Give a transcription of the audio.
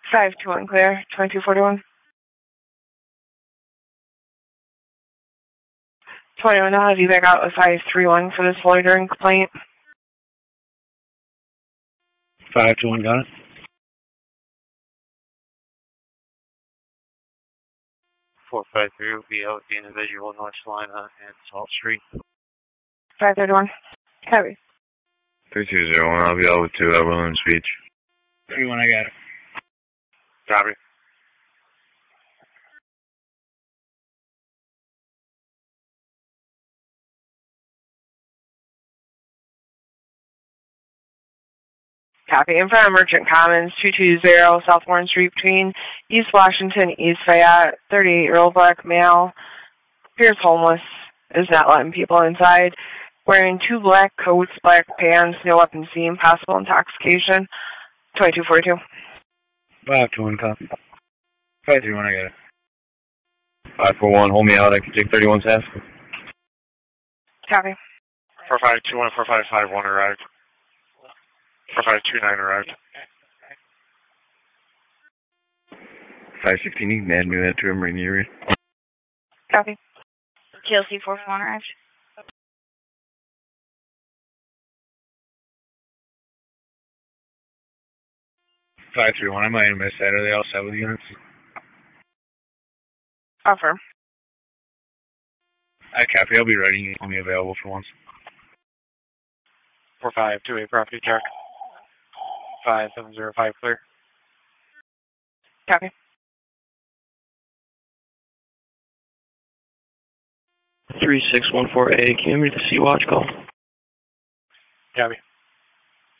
521 clear, 2241. 21, I'll have you back out with 531 for this loitering complaint. 521, got it. 453 will be out the individual North Salina and Salt Street. 531. Copy. 3201, I'll be out with 2 at Williams Beach. 31, I got it. Copy. Copy. In front of Merchant Commons, 220 South Warren Street between East Washington, East Fayette, 38-year-old black male, appears homeless, is not letting people inside, wearing 2 black coats, black pants, no weapon seen, possible intoxication. 2242. 521, copy. 531, I got it. 541, hold me out, I can take 31 task. Copy. 4521, 4551 arrived. 4529 arrived. 516, you can add me that to him right near you. Copy. TLC 441 arrived. 531, I might have missed that. Are they all 7 units? Affirm. I copy, I'll be ready. You can be available for once. 4528 property check. 5705 clear. Copy. 3614A, can you read the Sea Watch call? Copy.